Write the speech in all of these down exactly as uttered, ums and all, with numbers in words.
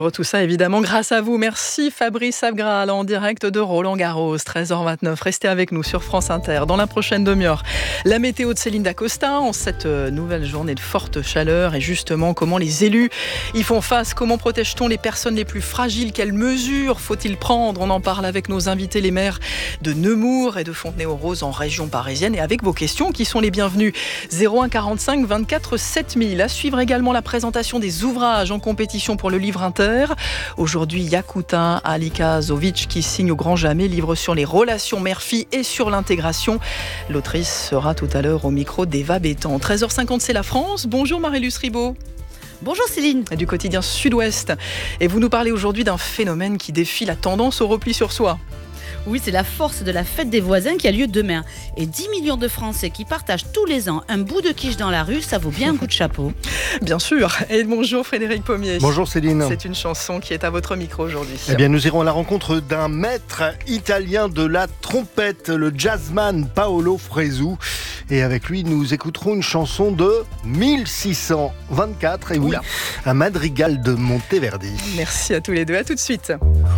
Tout ça évidemment grâce à vous. Merci Fabrice Abgral en direct de Roland-Garros, treize heures vingt-neuf. Restez avec nous sur France Inter. Dans la prochaine demi-heure, la météo de Céline Dacosta en cette nouvelle journée de forte chaleur et justement comment les élus y font face. Comment protège-t-on les personnes les plus fragiles? Quelles mesures faut-il prendre? On en parle avec nos invités, les maires de Nemours et de Fontenay-aux-Roses en région parisienne et avec vos questions qui sont les bienvenues. zéro un quarante-cinq vingt-quatre sept mille. À suivre également la présentation des ouvrages en compétition pour le livre Inter. Aujourd'hui, Yakutin Alikazovic qui signe au grand jamais, livre sur les relations mère-fille et sur l'intégration. L'autrice sera tout à l'heure au micro d'Eva Bétan. treize heures cinquante, c'est la France. Bonjour Marie-Luce Ribaud. Bonjour Céline. Du quotidien Sud-Ouest. Et vous nous parlez aujourd'hui d'un phénomène qui défie la tendance au repli sur soi. Oui, c'est la force de la fête des voisins qui a lieu demain. Et dix millions de Français qui partagent tous les ans un bout de quiche dans la rue, ça vaut bien un coup de chapeau. Bien sûr. Et bonjour Frédéric Pommier. Bonjour Céline. C'est une chanson qui est à votre micro aujourd'hui. Eh bien, nous irons à la rencontre d'un maître italien de la trompette, le jazzman Paolo Fresu. Et avec lui, nous écouterons une chanson de mille six cent vingt-quatre. Et oui, Oula. Un madrigal de Monteverdi. Merci à tous les deux. À tout de suite.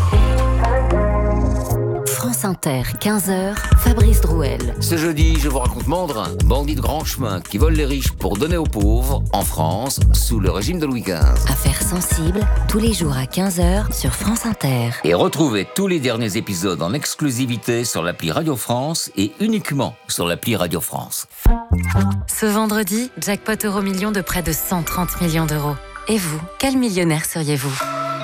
France Inter, quinze heures, Fabrice Drouel. Ce jeudi, je vous raconte Mandrin, bandit de grand chemin qui vole les riches pour donner aux pauvres, en France, sous le régime de Louis quinze. Affaires sensibles, tous les jours à quinze heures sur France Inter. Et retrouvez tous les derniers épisodes en exclusivité sur l'appli Radio France et uniquement sur l'appli Radio France. Ce vendredi, jackpot euro million de près de cent trente millions d'euros. Et vous, quel millionnaire seriez-vous ?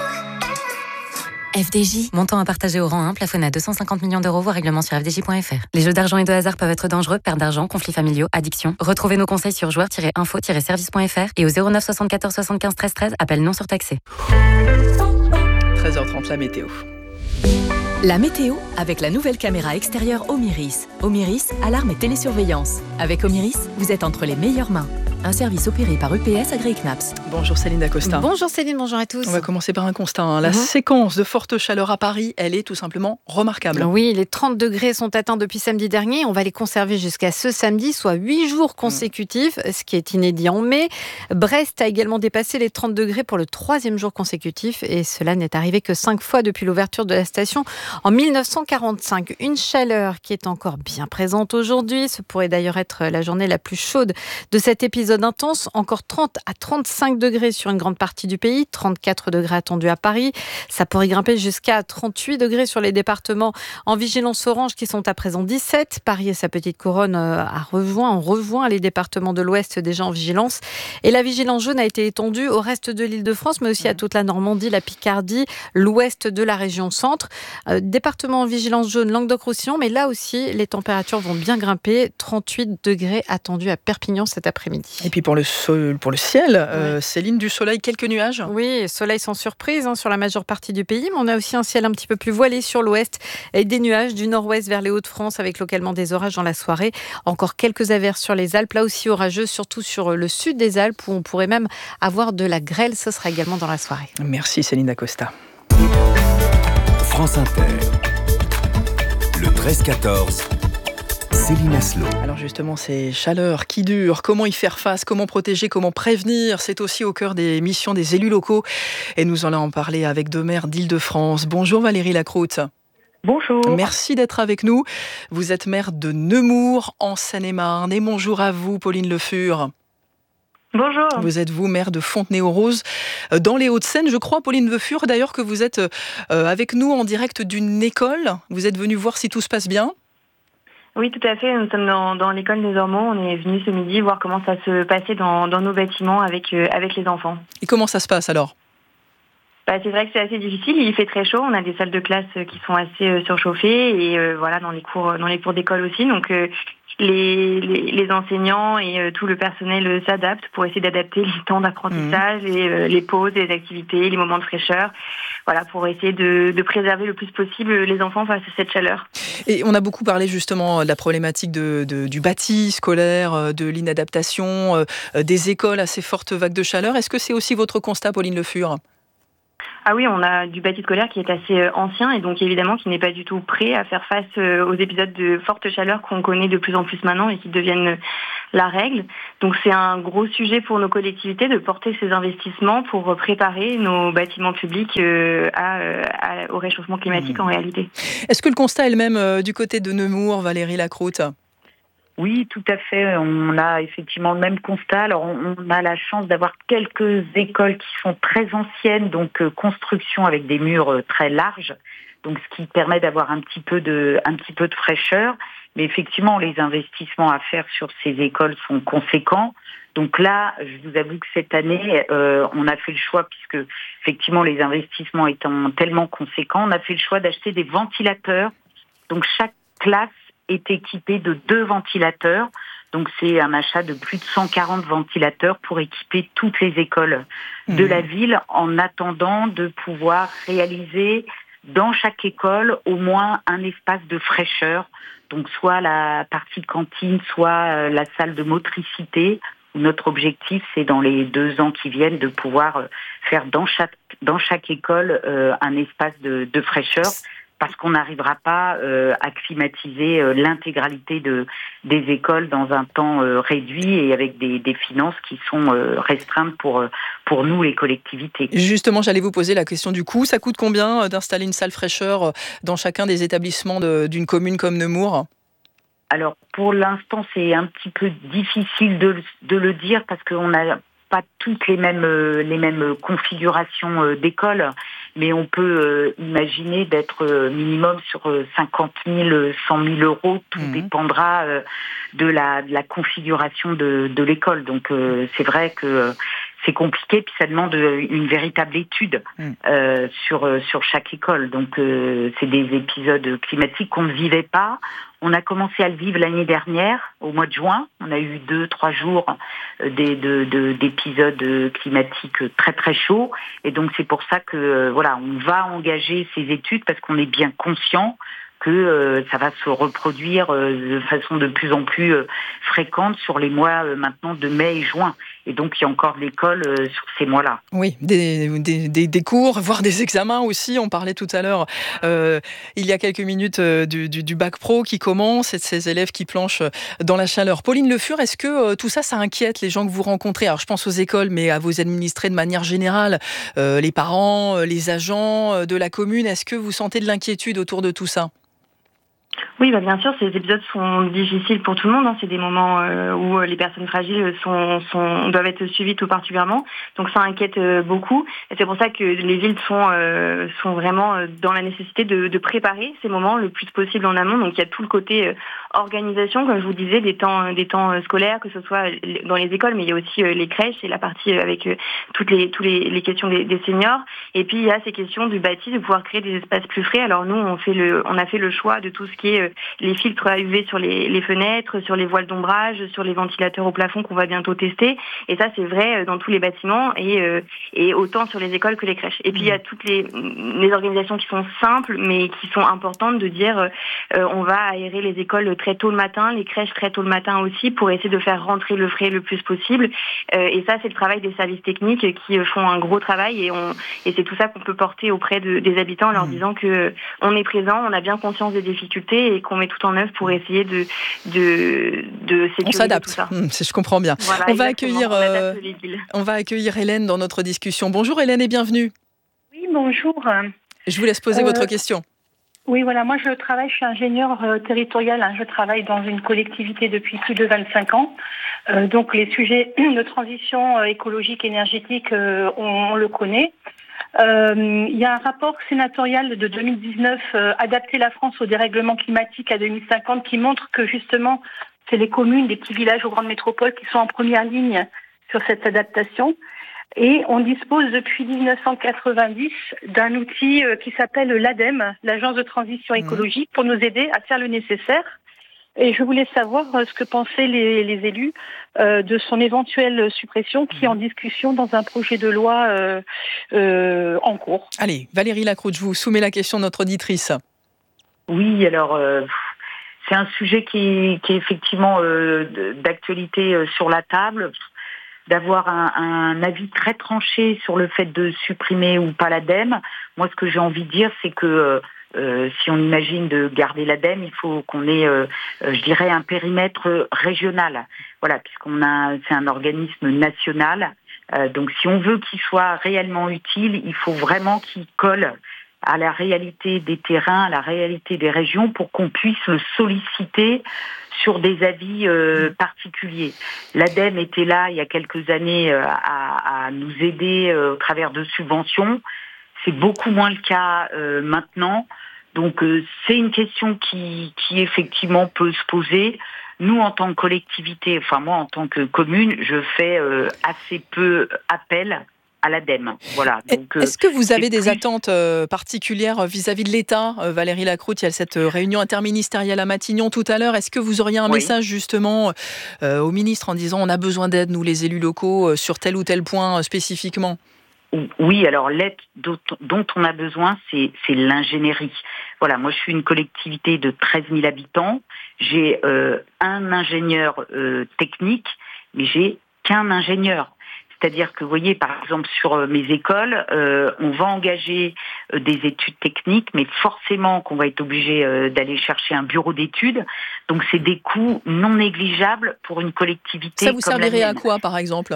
F D J, montant à partager au rang un, plafonné à deux cent cinquante millions d'euros, voire règlement sur f d j point f r. Les jeux d'argent et de hasard peuvent être dangereux, perte d'argent, conflits familiaux, addiction. Retrouvez nos conseils sur joueurs tiret info tiret service point f r et au zéro neuf soixante-quatorze soixante-quinze treize treize, appel non surtaxé. treize heures trente, la météo. La météo avec la nouvelle caméra extérieure Omiris. Omiris, alarme et télésurveillance. Avec Omiris, vous êtes entre les meilleures mains. Un service opéré par U P S Agri Knaps. Bonjour Céline Dacosta. Bonjour Céline, bonjour à tous. On va commencer par un constat. Hein. La mmh. séquence de forte chaleur à Paris, elle est tout simplement remarquable. Oui, les trente degrés sont atteints depuis samedi dernier. On va les conserver jusqu'à ce samedi, soit huit jours consécutifs, mmh. ce qui est inédit en mai. Brest a également dépassé les trente degrés pour le troisième jour consécutif. Et cela n'est arrivé que cinq fois depuis l'ouverture de la station en mille neuf cent quarante-cinq. Une chaleur qui est encore bien présente aujourd'hui. Ce pourrait d'ailleurs être la journée la plus chaude de cet épisode intense, encore trente à trente-cinq degrés sur une grande partie du pays, trente-quatre degrés attendus à Paris. Ça pourrait grimper jusqu'à trente-huit degrés sur les départements en vigilance orange qui sont à présent dix-sept. Paris et sa petite couronne a rejoint, on rejoint les départements de l'Ouest déjà en vigilance. Et la vigilance jaune a été étendue au reste de l'Île-de-France, mais aussi à toute la Normandie, la Picardie, l'Ouest de la région centre. Euh, département en vigilance jaune, Languedoc-Roussillon, mais là aussi, les températures vont bien grimper. trente-huit degrés attendus à Perpignan cet après-midi. Et puis pour le, sol, pour le ciel, euh, ouais. Céline, du soleil, quelques nuages. Oui, soleil sans surprise hein, sur la majeure partie du pays, mais on a aussi un ciel un petit peu plus voilé sur l'ouest et des nuages du nord-ouest vers les Hauts-de-France avec localement des orages dans la soirée. Encore quelques averses sur les Alpes, là aussi orageux, surtout sur le sud des Alpes où on pourrait même avoir de la grêle. Ce sera également dans la soirée. Merci Céline Dacosta. France Inter, le treize quatorze. Céline Aslo. Alors justement, ces chaleurs qui durent, comment y faire face, comment protéger, comment prévenir, c'est aussi au cœur des missions des élus locaux. Et nous allons en parler avec deux maires d'Île-de-France. Bonjour Valérie Lacroute. Bonjour. Merci d'être avec nous. Vous êtes maire de Nemours, en Seine-et-Marne. Et bonjour à vous, Pauline Le Fur. Bonjour. Vous êtes vous, maire de Fontenay-aux-Roses, dans les Hauts-de-Seine. Je crois, Pauline Le Fur, d'ailleurs, que vous êtes avec nous en direct d'une école. Vous êtes venue voir si tout se passe bien ? Oui, tout à fait. Nous sommes dans, dans l'école des Ormeaux. On est venu ce midi voir comment ça se passait dans, dans nos bâtiments avec, euh, avec les enfants. Et comment ça se passe alors ? Bah, c'est vrai que c'est assez difficile. Il fait très chaud. On a des salles de classe qui sont assez euh, surchauffées et euh, voilà dans les cours, dans les cours d'école aussi. Donc euh, les, les, les enseignants et euh, tout le personnel euh, s'adaptent pour essayer d'adapter les temps d'apprentissage mmh. et euh, les pauses, les activités, les moments de fraîcheur. Voilà, pour essayer de, de préserver le plus possible les enfants face à cette chaleur. Et on a beaucoup parlé justement de la problématique de, de, du bâti scolaire, de l'inadaptation, euh, des écoles à ces fortes vagues de chaleur. Est-ce que c'est aussi votre constat, Pauline Le Fur ? Ah oui, on a du bâti scolaire qui est assez ancien et donc évidemment qui n'est pas du tout prêt à faire face aux épisodes de forte chaleur qu'on connaît de plus en plus maintenant et qui deviennent la règle. Donc c'est un gros sujet pour nos collectivités de porter ces investissements pour préparer nos bâtiments publics à, à, au réchauffement climatique mmh. en réalité. Est-ce que le constat est le même du côté de Nemours, Valérie Lacroute ? Oui, tout à fait. On a effectivement le même constat. Alors, on a la chance d'avoir quelques écoles qui sont très anciennes, donc euh, construction avec des murs euh, très larges, donc ce qui permet d'avoir un petit peu de, un petit peu de fraîcheur. Mais effectivement, les investissements à faire sur ces écoles sont conséquents. Donc là, je vous avoue que cette année, euh, on a fait le choix, puisque effectivement les investissements étant tellement conséquents, on a fait le choix d'acheter des ventilateurs. Donc chaque classe est équipé de deux ventilateurs. Donc c'est un achat de plus de cent quarante ventilateurs pour équiper toutes les écoles mmh. de la ville en attendant de pouvoir réaliser dans chaque école au moins un espace de fraîcheur. Donc soit la partie cantine, soit la salle de motricité. Notre objectif, c'est dans les deux ans qui viennent de pouvoir faire dans chaque, dans chaque école euh, un espace de, de fraîcheur. Parce qu'on n'arrivera pas euh, à climatiser euh, l'intégralité de, des écoles dans un temps euh, réduit et avec des, des finances qui sont euh, restreintes pour, pour nous, les collectivités. Justement, j'allais vous poser la question du coût. Ça coûte combien d'installer une salle fraîcheur dans chacun des établissements de, d'une commune comme Nemours ? Alors, pour l'instant, c'est un petit peu difficile de, de le dire parce qu'on n'a pas toutes les mêmes, les mêmes configurations d'écoles. Mais on peut euh, imaginer d'être euh, minimum sur euh, cinquante mille, cent mille euros. Tout mmh. dépendra euh, de, la, de la configuration de, de l'école. Donc euh, c'est vrai que euh, c'est compliqué, puis ça demande une véritable étude mmh. euh, sur, sur chaque école. Donc euh, c'est des épisodes climatiques qu'on ne vivait pas. On a commencé à le vivre l'année dernière, au mois de juin. On a eu deux, trois jours des, de, de, d'épisodes climatiques très très chauds. Et donc c'est pour ça que voilà, on va engager ces études parce qu'on est bien conscient que euh, ça va se reproduire euh, de façon de plus en plus euh, fréquente sur les mois euh, maintenant de mai et juin. Et donc, il y a encore de l'école euh, sur ces mois-là. Oui, des, des, des, des cours, voire des examens aussi. On parlait tout à l'heure, euh, il y a quelques minutes, euh, du, du, du bac pro qui commence et de ces élèves qui planchent dans la chaleur. Pauline Le Fur, est-ce que euh, tout ça, ça inquiète les gens que vous rencontrez ? Alors, je pense aux écoles, mais à vos administrés de manière générale, euh, les parents, euh, les agents euh, de la commune. Est-ce que vous sentez de l'inquiétude autour de tout ça ? Oui, bah bien sûr, ces épisodes sont difficiles pour tout le monde. Hein. C'est des moments euh, où les personnes fragiles sont, sont, doivent être suivies tout particulièrement. Donc ça inquiète euh, beaucoup. Et c'est pour ça que les villes sont, euh, sont vraiment dans la nécessité de, de préparer ces moments le plus possible en amont. Donc il y a tout le côté euh, organisation, comme je vous disais, des temps, des temps scolaires, que ce soit dans les écoles, mais il y a aussi euh, les crèches et la partie avec euh, toutes les, toutes les, les questions des, des seniors. Et puis il y a ces questions du bâti, de pouvoir créer des espaces plus frais. Alors nous, on, fait le, on a fait le choix de tout ce qui est euh, les filtres à U V sur les, les fenêtres, sur les voiles d'ombrage, sur les ventilateurs au plafond qu'on va bientôt tester. Et ça, c'est vrai dans tous les bâtiments et, euh, et autant sur les écoles que les crèches. Et puis, il y a toutes les, les organisations qui sont simples, mais qui sont importantes de dire euh, on va aérer les écoles très tôt le matin, les crèches très tôt le matin aussi, pour essayer de faire rentrer le frais le plus possible. Euh, et ça, c'est le travail des services techniques qui font un gros travail. Et, on, et c'est tout ça qu'on peut porter auprès de, des habitants en leur disant que on est présent, on a bien conscience des difficultés et qu'on met tout en œuvre pour essayer de, de, de sécuriser on s'adapte. tout ça. Mmh, je comprends bien. Voilà, on, va accueillir, on, euh, on va accueillir Hélène dans notre discussion. Bonjour Hélène et bienvenue. Oui, bonjour. Je vous laisse poser euh, votre question. Oui, voilà, moi je travaille, je suis ingénieure euh, territoriale, hein, je travaille dans une collectivité depuis plus de vingt-cinq ans. Euh, donc les sujets de transition euh, écologique, énergétique, euh, on, on le connaît. Euh, il y a un rapport sénatorial de deux mille dix-neuf, euh, Adapter la France au dérèglement climatique à deux mille cinquante, qui montre que justement, c'est les communes, les petits villages aux grandes métropoles qui sont en première ligne sur cette adaptation. Et on dispose depuis dix-neuf cent quatre-vingt-dix d'un outil euh, qui s'appelle l'ADEME, l'Agence de transition écologique, pour nous aider à faire le nécessaire. Et je voulais savoir ce que pensaient les, les élus euh, de son éventuelle suppression qui est en discussion dans un projet de loi euh, euh, en cours. Allez, Valérie Lacroute, je vous soumets la question de notre auditrice. Oui, alors euh, c'est un sujet qui, qui est effectivement euh, d'actualité euh, sur la table. d'avoir un, un avis très tranché sur le fait de supprimer ou pas l'ADEME. Moi, ce que j'ai envie de dire, c'est que euh, si on imagine de garder l'ADEME, il faut qu'on ait, euh, je dirais, un périmètre régional. Voilà, puisqu'on a, c'est un organisme national. Euh, donc, si on veut qu'il soit réellement utile, il faut vraiment qu'il colle à la réalité des terrains, à la réalité des régions, pour qu'on puisse le solliciter sur des avis euh, particuliers. L'ADEME était là il y a quelques années euh, à, à nous aider euh, au travers de subventions. C'est beaucoup moins le cas euh, maintenant. Donc euh, c'est une question qui, qui effectivement peut se poser. Nous, en tant que collectivité, enfin moi en tant que commune, je fais euh, assez peu appel à l'ADEME. Voilà. Donc, Est-ce que vous avez des plus... attentes euh, particulières vis-à-vis de l'État, euh, Valérie Lacroute? Il y a cette réunion interministérielle à Matignon tout à l'heure. Est-ce que vous auriez un oui. message justement euh, au ministre en disant on a besoin d'aide, nous les élus locaux, euh, sur tel ou tel point euh, spécifiquement? Oui, alors l'aide dont, dont on a besoin, c'est, c'est l'ingénierie. Voilà, moi je suis une collectivité de treize mille habitants. J'ai euh, un ingénieur euh, technique, mais j'ai qu'un ingénieur. C'est-à-dire que, vous voyez, par exemple, sur mes écoles, euh, on va engager euh, des études techniques, mais forcément qu'on va être obligé euh, d'aller chercher un bureau d'études. Donc, c'est des coûts non négligeables pour une collectivité. Ça vous comme servirait la à quoi, par exemple?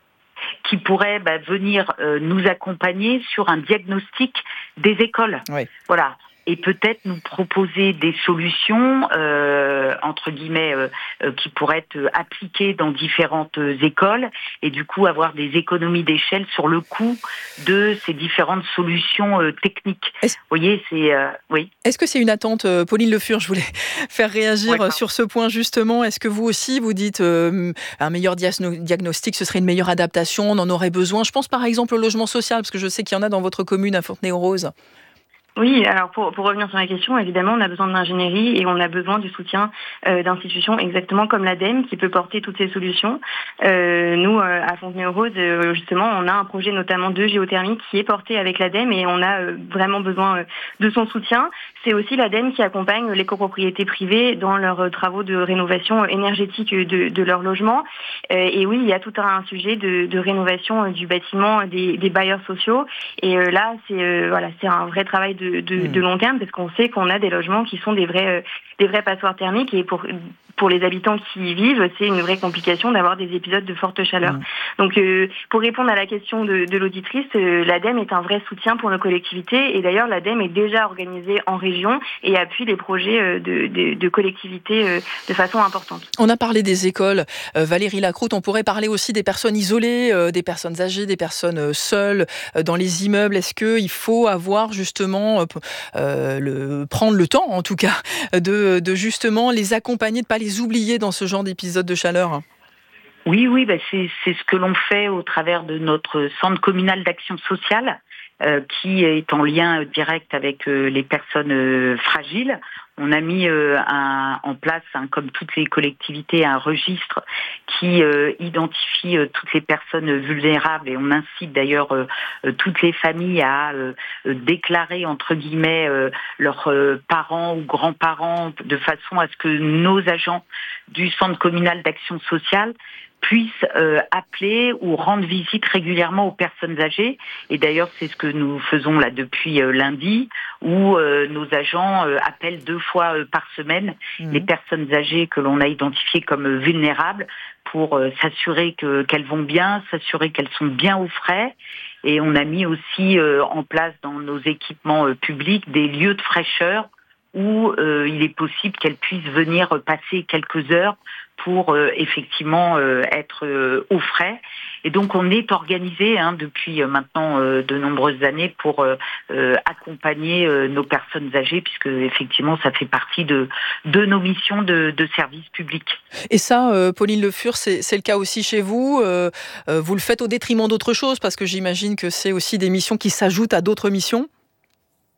Qui pourrait bah, venir euh, nous accompagner sur un diagnostic des écoles. Oui. Voilà. Et peut-être nous proposer des solutions, euh, entre guillemets, euh, euh, qui pourraient être appliquées dans différentes euh, écoles et du coup avoir des économies d'échelle sur le coût de ces différentes solutions euh, techniques. Est-ce... Vous voyez, c'est... Euh, oui. Est-ce que c'est une attente, euh, Pauline Le Fur, je voulais faire réagir ouais, sur ce point justement. Est-ce que vous aussi, vous dites euh, un meilleur diasno- diagnostic, ce serait une meilleure adaptation, on en aurait besoin? Je pense par exemple au logement social, parce que je sais qu'il y en a dans votre commune à Fontenay-aux-Roses. Oui, alors pour, pour revenir sur la question, évidemment, on a besoin de l'ingénierie et on a besoin du soutien euh, d'institutions exactement comme l'ADEME qui peut porter toutes ces solutions. Euh, nous, euh, à Fontenay-aux-Roses, euh, justement, on a un projet notamment de géothermie qui est porté avec l'ADEME et on a euh, vraiment besoin euh, de son soutien. C'est aussi l'ADEME qui accompagne les copropriétés privées dans leurs euh, travaux de rénovation énergétique de, de leur logement. Euh, et oui, il y a tout un sujet de, de rénovation euh, du bâtiment des, des bailleurs sociaux. Et euh, là, c'est euh, voilà, c'est un vrai travail de De, de, de long terme parce qu'on sait qu'on a des logements qui sont des vrais, euh, des vrais passoires thermiques et pour, pour les habitants qui y vivent, c'est une vraie complication d'avoir des épisodes de forte chaleur. Mmh. Donc euh, pour répondre à la question de, de l'auditrice, euh, l'ADEME est un vrai soutien pour nos collectivités et d'ailleurs l'ADEME est déjà organisée en région et appuie les projets euh, de, de, de collectivités euh, de façon importante. On a parlé des écoles, euh, Valérie Lacroute, on pourrait parler aussi des personnes isolées, euh, des personnes âgées, des personnes euh, seules euh, dans les immeubles. Est-ce qu'il faut avoir justement Euh, le, prendre le temps, en tout cas, de, de justement les accompagner, de ne pas les oublier dans ce genre d'épisode de chaleur? Oui, oui, bah c'est, c'est ce que l'on fait au travers de notre centre communal d'action sociale, euh, qui est en lien direct avec euh, les personnes euh, fragiles. On a mis euh, un, en place, hein, comme toutes les collectivités, un registre qui euh, identifie euh, toutes les personnes vulnérables et on incite d'ailleurs euh, euh, toutes les familles à euh, déclarer entre guillemets euh, leurs euh, parents ou grands-parents de façon à ce que nos agents du centre communal d'action sociale puissent euh, appeler ou rendre visite régulièrement aux personnes âgées. Et d'ailleurs, c'est ce que nous faisons là depuis euh, lundi, où euh, nos agents euh, appellent deux fois euh, par semaine mmh. les personnes âgées que l'on a identifiées comme euh, vulnérables pour euh, s'assurer que, qu'elles vont bien, s'assurer qu'elles sont bien au frais. Et on a mis aussi euh, en place dans nos équipements euh, publics des lieux de fraîcheur où euh, il est possible qu'elles puissent venir passer quelques heures pour euh, effectivement euh, être euh, au frais. Et donc on est organisé hein, depuis euh, maintenant euh, de nombreuses années pour euh, euh, accompagner euh, nos personnes âgées, puisque effectivement ça fait partie de, de nos missions de, de service public. Et ça, euh, Pauline Le Fur, c'est, c'est le cas aussi chez vous. Euh, euh, vous le faites au détriment d'autres choses, parce que j'imagine que c'est aussi des missions qui s'ajoutent à d'autres missions.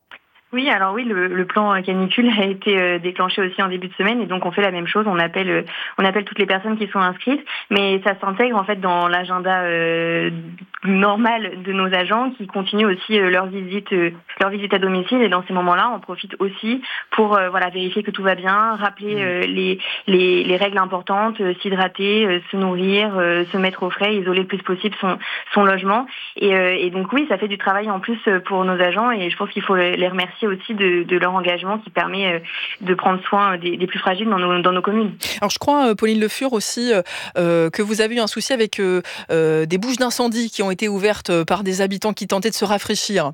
Oui, alors oui, le, le plan canicule a été euh, déclenché aussi en début de semaine et donc on fait la même chose, on appelle euh, on appelle toutes les personnes qui sont inscrites, mais ça s'intègre en fait dans l'agenda euh, normal de nos agents qui continuent aussi euh, leur visite euh, leur visite à domicile et dans ces moments-là, on profite aussi pour euh, voilà vérifier que tout va bien, rappeler euh, les, les les règles importantes, euh, s'hydrater, euh, se nourrir, euh, se mettre au frais, isoler le plus possible son son logement et, euh, et donc oui, ça fait du travail en plus pour nos agents et je pense qu'il faut les remercier aussi de, de leur engagement qui permet de prendre soin des, des plus fragiles dans nos, dans nos communes. Alors je crois, Pauline Le Fur, aussi euh, que vous avez eu un souci avec euh, euh, des bouches d'incendie qui ont été ouvertes par des habitants qui tentaient de se rafraîchir.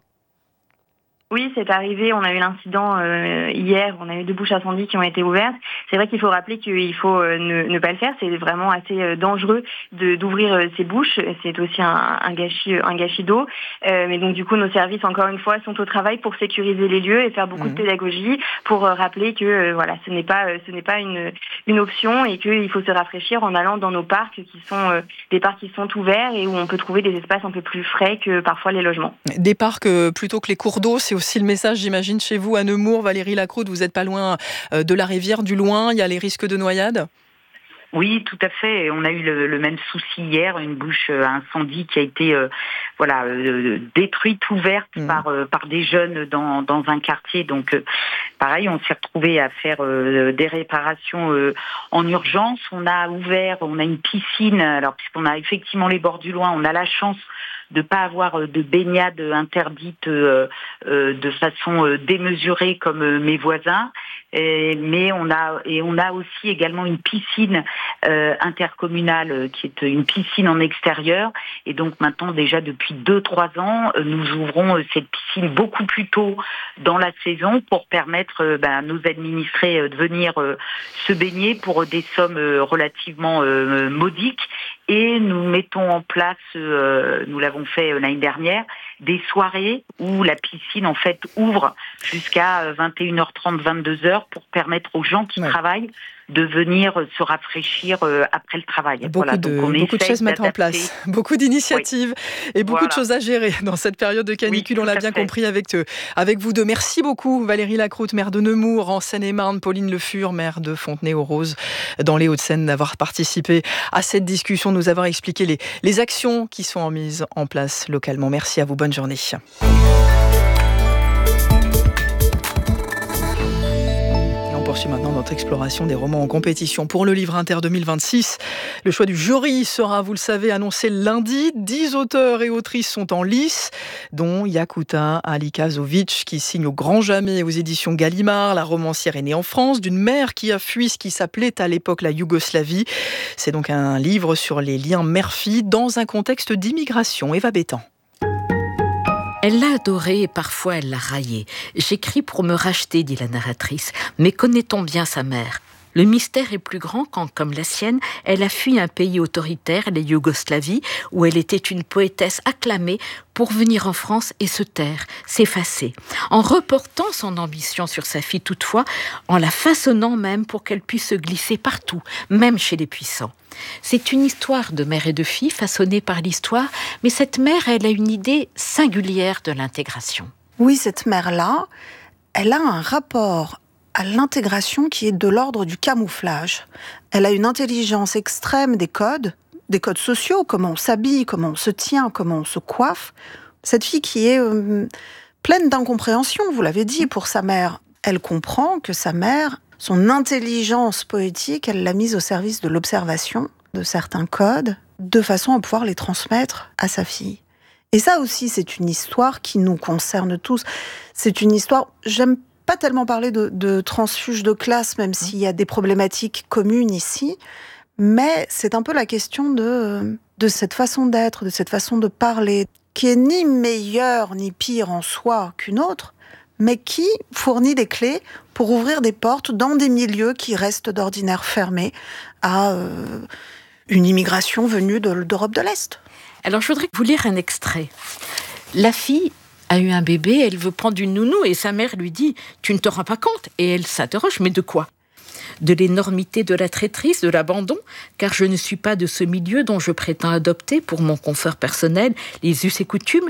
Oui, c'est arrivé. On a eu l'incident euh, hier. On a eu deux bouches d'incendie qui ont été ouvertes. C'est vrai qu'il faut rappeler qu'il faut euh, ne, ne pas le faire. C'est vraiment assez euh, dangereux de, d'ouvrir euh, ces bouches. C'est aussi un, un gâchis, un gâchis d'eau. Euh, mais donc du coup, nos services, encore une fois, sont au travail pour sécuriser les lieux et faire beaucoup mmh. de pédagogie pour euh, rappeler que euh, voilà, ce n'est pas, euh, ce n'est pas une, une option et qu'il faut se rafraîchir en allant dans nos parcs qui sont euh, des parcs qui sont ouverts et où on peut trouver des espaces un peu plus frais que parfois les logements. Des parcs euh, plutôt que les cours d'eau, c'est aussi le message, j'imagine, chez vous à Nemours, Valérie Lacroute, vous n'êtes pas loin de la rivière, du loin, il y a les risques de noyade? Oui, tout à fait. On a eu le, le même souci hier, une bouche à incendie qui a été euh, voilà euh, détruite, ouverte mmh. par euh, par des jeunes dans dans un quartier. Donc euh, pareil, on s'est retrouvé à faire euh, des réparations euh, en urgence. On a ouvert, on a une piscine. Alors puisqu'on a effectivement les bords du loin, on a la chance de pas avoir de baignade interdite euh, euh, de façon euh, démesurée comme euh, mes voisins. Et, mais on a et on a aussi également une piscine euh, intercommunale euh, qui est une piscine en extérieur et donc maintenant déjà depuis deux trois ans euh, nous ouvrons euh, cette piscine beaucoup plus tôt dans la saison pour permettre euh, ben, à nos administrés euh, de venir euh, se baigner pour des sommes euh, relativement euh, modiques et nous mettons en place euh, nous l'avons fait euh, l'année dernière des soirées où la piscine en fait ouvre jusqu'à vingt et une heures trente, vingt-deux heures pour permettre aux gens qui ouais. travaillent de venir se rafraîchir après le travail. Beaucoup, voilà, de, donc on beaucoup de choses mettre en place, beaucoup d'initiatives oui. et beaucoup voilà. de choses à gérer dans cette période de canicule, oui, on l'a bien fait. compris avec, avec vous deux. Merci beaucoup Valérie Lacroute, maire de Nemours en Seine-et-Marne, Pauline Le Fur, maire de Fontenay-aux-Roses dans les Hauts-de-Seine, d'avoir participé à cette discussion, nous avoir expliqué les, les actions qui sont mises en place localement. Merci à vous, bonne journée. Poursuit maintenant notre exploration des romans en compétition pour le Livre Inter deux mille vingt-six. Le choix du jury sera, vous le savez, annoncé lundi. Dix auteurs et autrices sont en lice, dont Yakuta Alikazovic, qui signe au grand jamais aux éditions Gallimard. La romancière est née en France, d'une mère qui a fui ce qui s'appelait à l'époque la Yougoslavie. C'est donc un livre sur les liens mère-fille dans un contexte d'immigration. Eva Bétan. Elle l'a adoré et parfois elle l'a raillé. J'écris pour me racheter, dit la narratrice. Mais connaît-on bien sa mère ? Le mystère est plus grand quand, comme la sienne, elle a fui un pays autoritaire, la Yougoslavie, où elle était une poétesse acclamée pour venir en France et se taire, s'effacer, en reportant son ambition sur sa fille toutefois, en la façonnant même pour qu'elle puisse se glisser partout, même chez les puissants. C'est une histoire de mère et de fille façonnée par l'histoire, mais cette mère, elle a une idée singulière de l'intégration. Oui, cette mère-là, elle a un rapport à l'intégration qui est de l'ordre du camouflage. Elle a une intelligence extrême des codes, des codes sociaux, comment on s'habille, comment on se tient, comment on se coiffe. Cette fille qui est euh, pleine d'incompréhension, vous l'avez dit, pour sa mère. Elle comprend que sa mère, son intelligence poétique, elle l'a mise au service de l'observation de certains codes, de façon à pouvoir les transmettre à sa fille. Et ça aussi, c'est une histoire qui nous concerne tous. C'est une histoire, j'aime pas tellement parler de, de transfuge de classe, même s'il y a des problématiques communes ici, mais c'est un peu la question de, de cette façon d'être, de cette façon de parler, qui est ni meilleure ni pire en soi qu'une autre, mais qui fournit des clés pour ouvrir des portes dans des milieux qui restent d'ordinaire fermés à euh, une immigration venue de, d'Europe de l'Est. Alors je voudrais vous lire un extrait. La fille a eu un bébé, elle veut prendre une nounou et sa mère lui dit « Tu ne te rends pas compte ?» Et elle s'interroge « Mais de quoi ?» De l'énormité de la traîtrise, de l'abandon, car je ne suis pas de ce milieu dont je prétends adopter pour mon confort personnel les us et coutumes,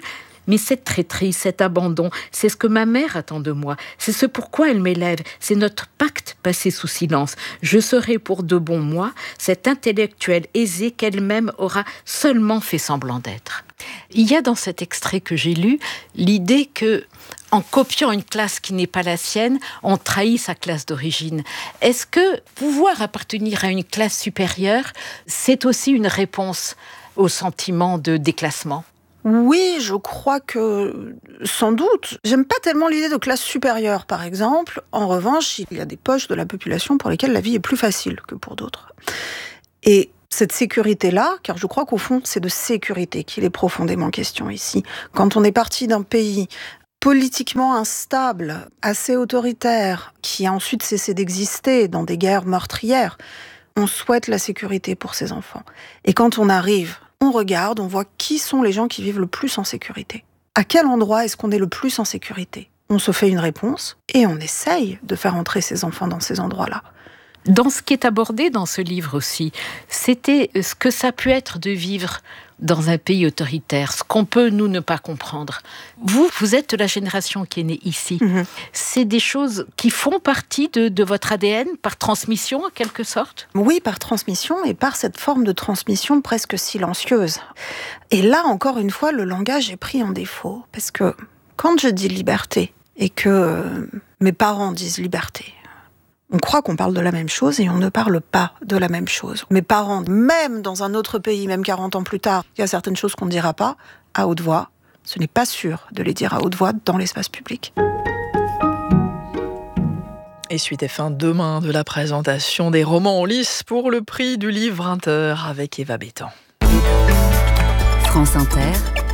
Mais cette traîtrise, cet abandon, c'est ce que ma mère attend de moi. C'est ce pourquoi elle m'élève. C'est notre pacte passé sous silence. Je serai pour de bon moi cet intellectuel aisé qu'elle-même aura seulement fait semblant d'être. Il y a dans cet extrait que j'ai lu l'idée que, en copiant une classe qui n'est pas la sienne, on trahit sa classe d'origine. Est-ce que pouvoir appartenir à une classe supérieure, c'est aussi une réponse au sentiment de déclassement ? Oui, je crois que sans doute. J'aime pas tellement l'idée de classe supérieure, par exemple. En revanche, il y a des poches de la population pour lesquelles la vie est plus facile que pour d'autres. Et cette sécurité-là, car je crois qu'au fond, c'est de sécurité qu'il est profondément question ici. Quand on est parti d'un pays politiquement instable, assez autoritaire, qui a ensuite cessé d'exister dans des guerres meurtrières, on souhaite la sécurité pour ses enfants. Et quand on arrive, on regarde, on voit qui sont les gens qui vivent le plus en sécurité. À quel endroit est-ce qu'on est le plus en sécurité ? On se fait une réponse et on essaye de faire entrer ses enfants dans ces endroits-là. Dans ce qui est abordé dans ce livre aussi, c'était ce que ça peut être de vivre dans un pays autoritaire, ce qu'on peut, nous, ne pas comprendre. Vous, vous êtes de la génération qui est née ici. Mmh. C'est des choses qui font partie de, de votre A D N, par transmission, en quelque sorte ? Oui, par transmission, et par cette forme de transmission presque silencieuse. Et là, encore une fois, le langage est pris en défaut. Parce que quand je dis liberté, et que euh, mes parents disent liberté, on croit qu'on parle de la même chose et on ne parle pas de la même chose. Mes parents, même dans un autre pays, même quarante ans plus tard, il y a certaines choses qu'on ne dira pas à haute voix. Ce n'est pas sûr de les dire à haute voix dans l'espace public. Et suite et fin demain de la présentation des romans en lice pour le prix du livre Inter avec Eva Bétan. France Inter.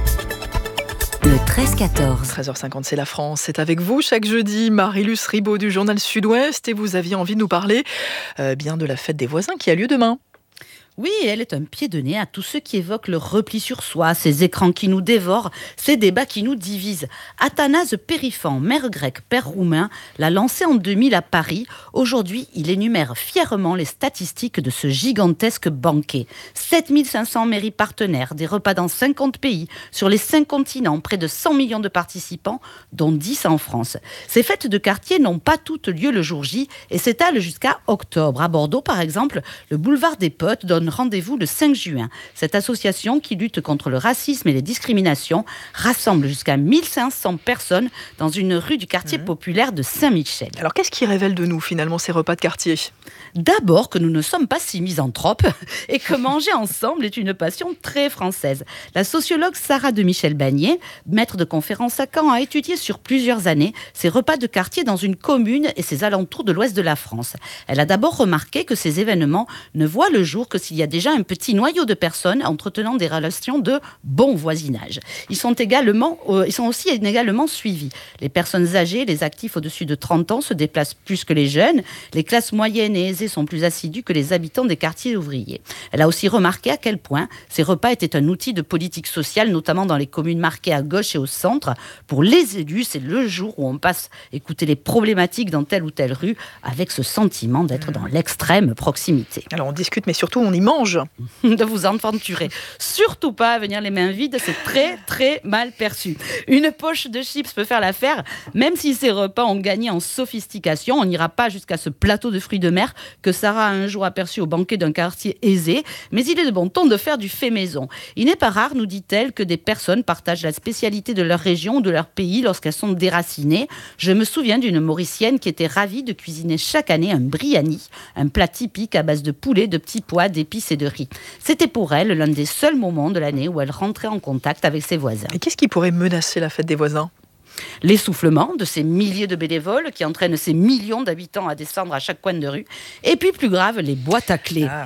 Le treize quatorze. treize heures cinquante, c'est la France. C'est avec vous chaque jeudi, Marie-Luce Ribaud du Journal Sud-Ouest. Et vous aviez envie de nous parler euh, bien de la fête des voisins qui a lieu demain. Oui, elle est un pied de nez à tous ceux qui évoquent le repli sur soi, ces écrans qui nous dévorent, ces débats qui nous divisent. Athanase Périfan, maire grec, père roumain, l'a lancé en deux mille à Paris. Aujourd'hui, il énumère fièrement les statistiques de ce gigantesque banquet. sept mille cinq cents mairies partenaires, des repas dans cinquante pays, sur les cinq continents, près de cent millions de participants, dont dix en France. Ces fêtes de quartier n'ont pas toutes lieu le jour J et s'étalent jusqu'à octobre. À Bordeaux, par exemple, le boulevard des Potes donne rendez-vous le cinq juin. Cette association qui lutte contre le racisme et les discriminations rassemble jusqu'à mille cinq cents personnes dans une rue du quartier mmh. populaire de Saint-Michel. Alors qu'est-ce qui révèle de nous finalement ces repas de quartier ? D'abord que nous ne sommes pas si misanthropes et que manger ensemble est une passion très française. La sociologue Sarah de Michel-Bagné, maître de conférence à Caen, a étudié sur plusieurs années ces repas de quartier dans une commune et ses alentours de l'ouest de la France. Elle a d'abord remarqué que ces événements ne voient le jour que s'il y a déjà un petit noyau de personnes entretenant des relations de bon voisinage. Ils sont, également, euh, ils sont aussi également suivis. Les personnes âgées, les actifs au-dessus de trente ans se déplacent plus que les jeunes. Les classes moyennes et aisées sont plus assidus que les habitants des quartiers ouvriers. Elle a aussi remarqué à quel point ces repas étaient un outil de politique sociale, notamment dans les communes marquées à gauche et au centre. Pour les élus, c'est le jour où on passe écouter les problématiques dans telle ou telle rue avec ce sentiment d'être dans l'extrême proximité. Alors on discute, mais surtout on y mange. De vous aventurer. Surtout pas à venir les mains vides, c'est très très mal perçu. Une poche de chips peut faire l'affaire, même si ces repas ont gagné en sophistication. On n'ira pas jusqu'à ce plateau de fruits de mer que Sarah a un jour aperçu au banquet d'un quartier aisé, mais il est de bon ton de faire du fait maison. Il n'est pas rare, nous dit-elle, que des personnes partagent la spécialité de leur région ou de leur pays lorsqu'elles sont déracinées. Je me souviens d'une Mauricienne qui était ravie de cuisiner chaque année un briani, un plat typique à base de poulet, de petits pois, d'épices et de riz. C'était pour elle l'un des seuls moments de l'année où elle rentrait en contact avec ses voisins. Et qu'est-ce qui pourrait menacer la fête des voisins ? L'essoufflement de ces milliers de bénévoles qui entraînent ces millions d'habitants à descendre à chaque coin de rue. Et puis plus grave, les boîtes à clés. Ah.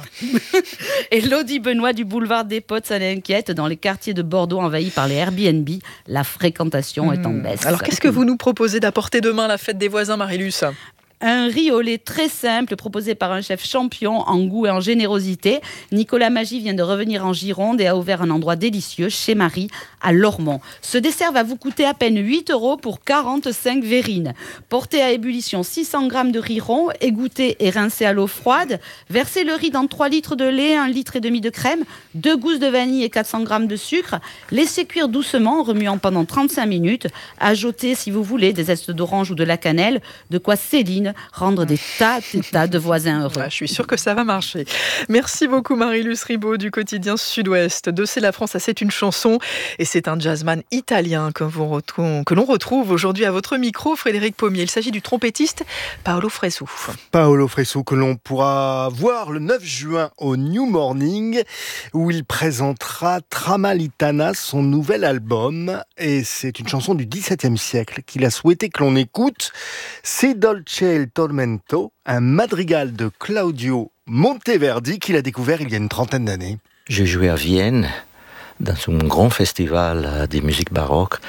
Elodie Benoît du boulevard des Potes s'en inquiète. Dans les quartiers de Bordeaux envahis par les Airbnb, la fréquentation mmh. est en baisse. Alors qu'est-ce que vous nous proposez d'apporter demain à la fête des voisins, Marie-Luce ? Un riz au lait très simple proposé par un chef champion en goût et en générosité. Nicolas Magie vient de revenir en Gironde et a ouvert un endroit délicieux chez Marie à Lormont. Ce dessert va vous coûter à peine huit euros pour quarante-cinq verrines. Portez à ébullition six cents grammes de riz rond, égoutté et rincé à l'eau froide. Versez le riz dans trois litres de lait, un litre et demi de crème, deux gousses de vanille et quatre cents grammes de sucre. Laissez cuire doucement en remuant pendant trente-cinq minutes. Ajoutez, si vous voulez, des zestes d'orange ou de la cannelle. De quoi Céline rendre des tas et tas de voisins heureux. Ah, je suis sûre que ça va marcher. Merci beaucoup Marie-Luce Ribaud du quotidien Sud-Ouest. De C'est la France à C'est une chanson. Et c'est un jazzman italien que, vous retrou- que l'on retrouve aujourd'hui à votre micro, Frédéric Pommier. Il s'agit du trompettiste Paolo Fresu. Paolo Fresu que l'on pourra voir le neuf juin au New Morning où il présentera Tramontana, son nouvel album. Et c'est une chanson du dix-septième siècle qu'il a souhaité que l'on écoute. C'est Dolce il Tormento, un madrigal de Claudio Monteverdi qu'il a découvert il y a une trentaine d'années. J'ai joué à Vienne dans un grand festival de musique baroque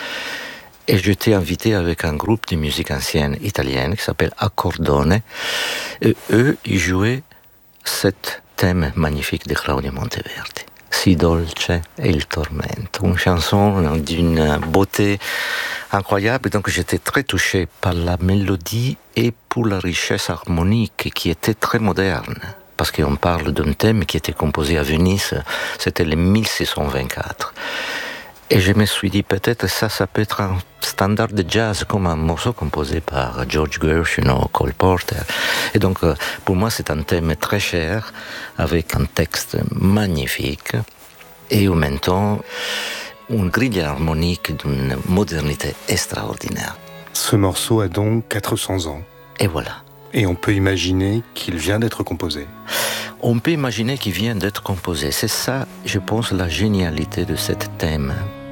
et j'étais invité avec un groupe de musique ancienne italienne qui s'appelle Accordone et eux ils jouaient cet thème magnifique de Claudio Monteverdi. Si dolce e il tormento, une chanson d'une beauté incroyable, donc j'étais très touché par la mélodie et pour la richesse harmonique qui était très moderne, parce qu'on parle d'un thème qui était composé à Venise, c'était le mille six cent vingt-quatre. Et je me suis dit, peut-être ça, ça peut être un standard de jazz, comme un morceau composé par George Gershwin ou Cole Porter. Et donc, pour moi, c'est un thème très cher, avec un texte magnifique, et en même temps, une grille harmonique d'une modernité extraordinaire. Ce morceau a donc quatre cents ans. Et voilà. Et on peut imaginer qu'il vient d'être composé. On peut imaginer qu'il vient d'être composé. C'est ça, je pense, la génialité de ce thème.